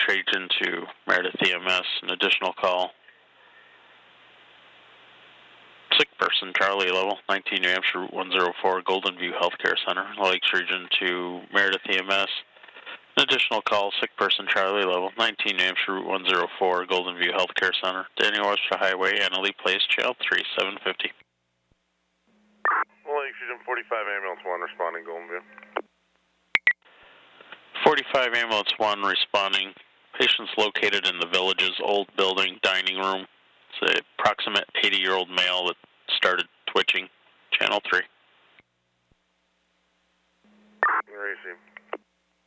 Trajan to Meredith EMS, an additional call. Sick person, Charlie level, 19 New Hampshire Route 104, Golden View Healthcare Center, Lakes region to Meredith EMS. An additional call, sick person, Charlie level, 19 New Hampshire Route 104, Golden View Healthcare Center, Daniel Webster Highway, Annalee Place, Channel 3, 750. Lakes region 45, ambulance 1 responding, Golden View. 45 ambulance 1 responding. Patients located in the Village's old building dining room. It's an approximate 80-year-old male that started twitching. Channel 3. Racing.